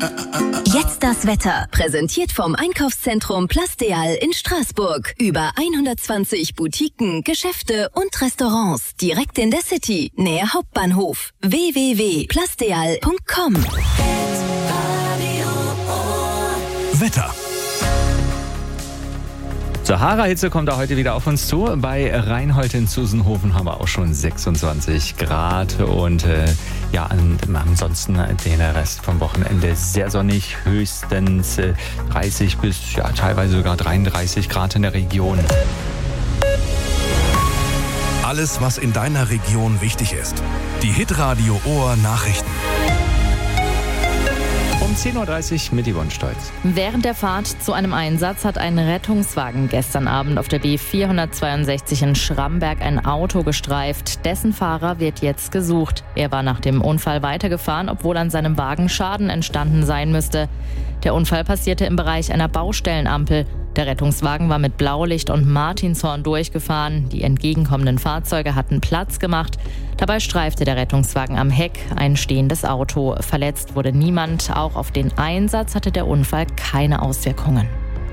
Jetzt das Wetter. Präsentiert vom Einkaufszentrum Plasteal in Straßburg. Über 120 Boutiquen, Geschäfte und Restaurants. Direkt in der City, nähe Hauptbahnhof. www.plasteal.com. Wetter. Sahara-Hitze kommt auch heute wieder auf uns zu. Bei Reinhold in Zusenhofen haben wir auch schon 26 Grad und ansonsten den Rest vom Wochenende sehr sonnig, höchstens 30 bis teilweise sogar 33 Grad in der Region. Alles, was in deiner Region wichtig ist. Die Hitradio Ohr Nachrichten. Um 10.30 Uhr mit Yvonne Stolz. Während der Fahrt zu einem Einsatz hat ein Rettungswagen gestern Abend auf der B462 in Schramberg ein Auto gestreift. Dessen Fahrer wird jetzt gesucht. Er war nach dem Unfall weitergefahren, obwohl an seinem Wagen Schaden entstanden sein müsste. Der Unfall passierte im Bereich einer Baustellenampel. Der Rettungswagen war mit Blaulicht und Martinshorn durchgefahren. Die entgegenkommenden Fahrzeuge hatten Platz gemacht. Dabei streifte der Rettungswagen am Heck ein stehendes Auto. Verletzt wurde niemand. Auch auf den Einsatz hatte der Unfall keine Auswirkungen.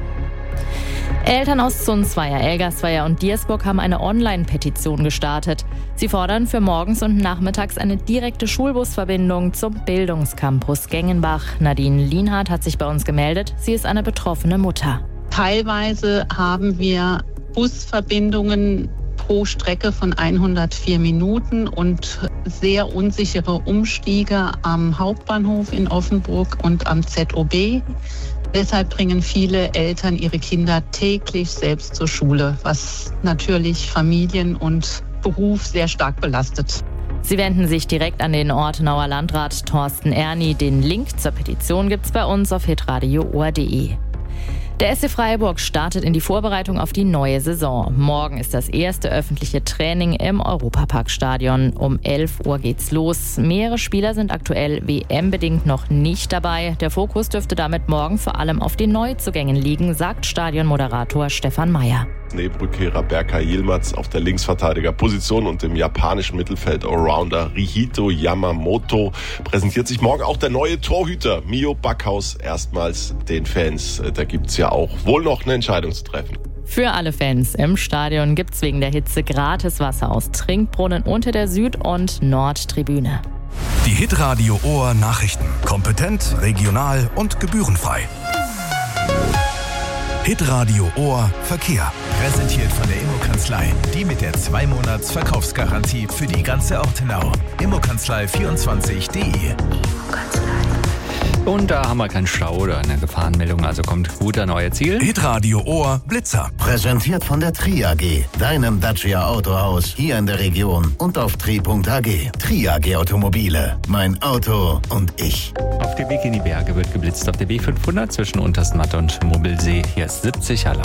Eltern aus Zunzweier, Elgersweier und Diersburg haben eine Online-Petition gestartet. Sie fordern für morgens und nachmittags eine direkte Schulbusverbindung zum Bildungscampus Gengenbach. Nadine Lienhardt hat sich bei uns gemeldet. Sie ist eine betroffene Mutter. Teilweise haben wir Busverbindungen pro Strecke von 104 Minuten und sehr unsichere Umstiege am Hauptbahnhof in Offenburg und am ZOB. Deshalb bringen viele Eltern ihre Kinder täglich selbst zur Schule, was natürlich Familien und Beruf sehr stark belastet. Sie wenden sich direkt an den Ortenauer Landrat Thorsten Erni. Den Link zur Petition gibt's bei uns auf hitradioohr.de. Der SC Freiburg startet in die Vorbereitung auf die neue Saison. Morgen ist das erste öffentliche Training im Europaparkstadion. Um 11 Uhr geht's los. Mehrere Spieler sind aktuell WM-bedingt noch nicht dabei. Der Fokus dürfte damit morgen vor allem auf den Neuzugängen liegen, sagt Stadionmoderator Stefan Meyer. Rückkehrer Berkay Yilmaz auf der Linksverteidigerposition und im japanischen Mittelfeld Allrounder Rihito Yamamoto präsentiert sich morgen auch der neue Torhüter Mio Backhaus erstmals den Fans. Da gibt's ja auch wohl noch eine Entscheidung zu treffen. Für alle Fans im Stadion gibt's wegen der Hitze gratis Wasser aus Trinkbrunnen unter der Süd- und Nordtribüne. Die Hitradio Ohr Nachrichten. Kompetent, regional und gebührenfrei. Hitradio Ohr Verkehr. Präsentiert von der Immokanzlei. Die mit der 2-Monats-Verkaufsgarantie für die ganze Ortenau. Immokanzlei24.de. Und da haben wir keinen Stau oder eine Gefahrenmeldung, also kommt guter neuer Ziel. Hitradio Ohr Blitzer. Präsentiert von der Tri AG, deinem Dacia Autohaus hier in der Region und auf tri.ag. Tri AG Automobile, mein Auto und ich. Auf dem Weg in die Berge wird geblitzt auf der B500 zwischen Unterstenmatt und Mubbelsee. Hier ist 70 erlaubt.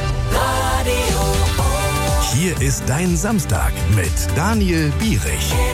Hier ist dein Samstag mit Daniel Bierich.